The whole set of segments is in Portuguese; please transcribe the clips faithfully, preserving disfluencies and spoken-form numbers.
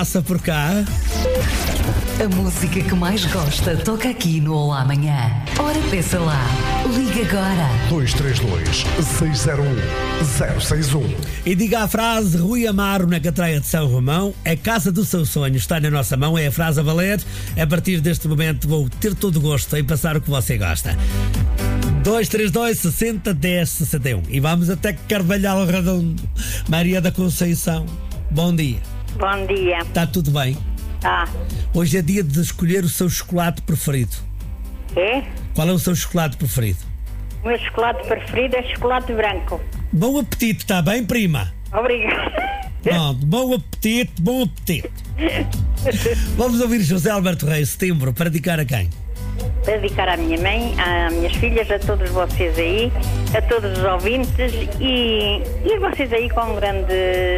Passa por cá. A música que mais gosta toca aqui no Olá Amanhã. Ora, peça lá. Liga agora. dois três dois, seis zero um, zero seis um. E diga a frase: Rui Amaro, na Catraia de São Romão, a casa do seu sonho está na nossa mão. É a frase a valer. A partir deste momento vou ter todo o gosto em passar o que você gosta. dois três dois, sessenta, dez, sessenta e um. E vamos até Carvalhal Redondo. Maria da Conceição, bom dia. Bom dia. Está tudo bem? Ah, Hoje é dia de escolher o seu chocolate preferido. é? Qual é o seu chocolate preferido? O meu chocolate preferido é chocolate branco. Bom apetite, está bem, prima? Obrigada. Pronto, bom apetite, bom apetite. Vamos ouvir José Alberto Reis, Setembro, para dedicar a quem? Para dedicar à minha mãe, às minhas filhas, a todos vocês aí, a todos os ouvintes e, e a vocês aí com um grande...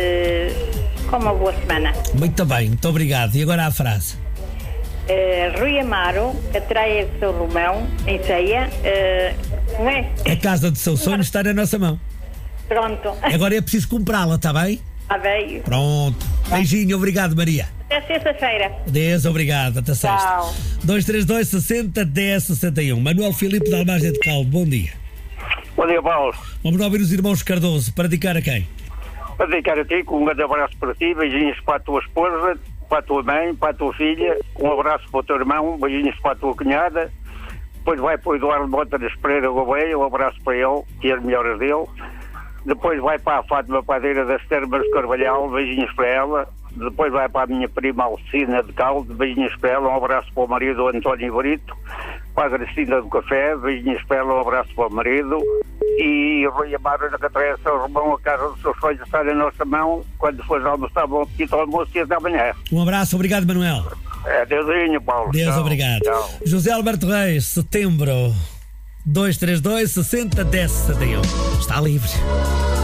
com uma boa semana. Muito bem, muito obrigado. E agora a frase. Uh, Rui Amaro, Catraia de São Romão, em Ceia, uh, não é? A casa do seu sonho está na nossa mão. Pronto. Agora é preciso comprá-la, está bem? Está bem. Pronto. Beijinho, obrigado, Maria. Até sexta-feira. dez, obrigado, até sexta. Tchau. dois três dois, sessenta, dez, sessenta e um. Manuel Filipe da Almagem de Caldo, bom dia. Bom dia, Paulo. Vamos ouvir os irmãos Cardoso, para dedicar a quem? Para dedicar a ti, com um grande abraço para ti, beijinhos para a tua esposa, para a tua mãe, para a tua filha, um abraço para o teu irmão, beijinhos para a tua cunhada, depois vai para o Eduardo Montanes Pereira Gouveia, um abraço para ele e as melhoras dele, depois vai para a Fátima Padeira das Termas de Carvalhal, beijinhos para ela, depois vai para a minha prima Alcina de Caldo, beijinhos para ela, um abraço para o marido António Brito, para a Cristina do Café, beijinhos para ela, um abraço para o marido. E Rui Amaro, na Catraia de São Romão, a casa dos seus sonhos está na nossa mão. Quando fores almoçar, bom apetite ao almoço e até amanhã. Um abraço, obrigado, Manuel. É, Deusinho, Paulo. Deus, Tchau. obrigado. Tchau. José Alberto Reis, Setembro, dois três dois, sessenta, dez, sessenta e um. Está livre.